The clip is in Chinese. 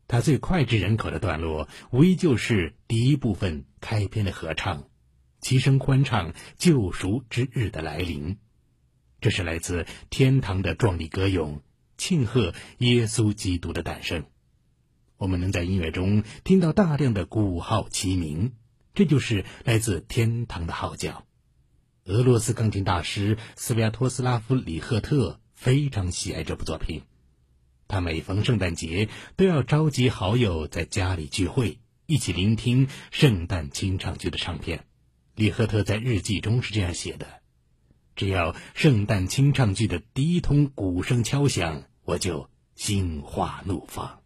它最脍炙人口的段落，无疑就是第一部分开篇的合唱，齐声欢唱救赎之日的来临。这是来自天堂的壮丽歌咏，庆贺耶稣基督的诞生。我们能在音乐中听到大量的鼓号齐鸣，这就是来自天堂的号角。俄罗斯钢琴大师斯维亚托斯拉夫·里赫特非常喜爱这部作品，他每逢圣诞节都要召集好友在家里聚会，一起聆听圣诞清唱剧的唱片。里赫特在日记中是这样写的：只要圣诞清唱剧的第一通鼓声敲响，我就心花怒放。